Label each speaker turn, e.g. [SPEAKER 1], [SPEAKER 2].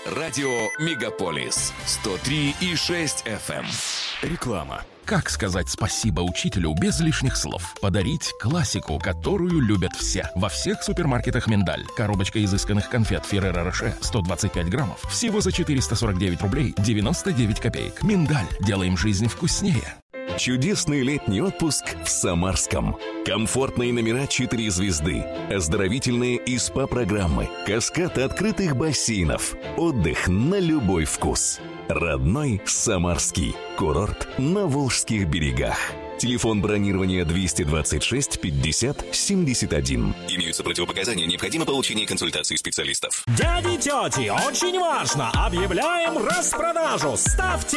[SPEAKER 1] Радио Мегаполис 103,6 FM.
[SPEAKER 2] Реклама. Как сказать спасибо учителю без лишних слов? Подарить классику, которую любят все. Во всех супермаркетах «Миндаль». Коробочка изысканных конфет «Ферреро Роше» 125 граммов. Всего за 449 рублей 99 копеек. «Миндаль». Делаем жизнь вкуснее.
[SPEAKER 1] Чудесный летний отпуск в Самарском. Комфортные номера 4 звезды, оздоровительные и СПА-программы, каскад открытых бассейнов, отдых на любой вкус. Родной Самарский курорт на Волжских берегах. Телефон бронирования 226 50 71. Имеются противопоказания, необходимо получение консультации специалистов.
[SPEAKER 3] Дяди и тети, очень важно! Объявляем распродажу! Ставьте